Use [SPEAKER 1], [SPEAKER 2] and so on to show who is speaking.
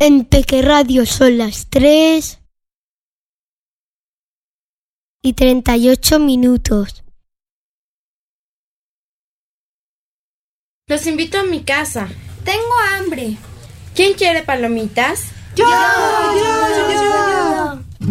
[SPEAKER 1] En Peque Radio son las 3:38.
[SPEAKER 2] Los invito a mi casa.
[SPEAKER 3] Tengo hambre.
[SPEAKER 2] ¿Quién quiere palomitas?
[SPEAKER 3] ¡Yo!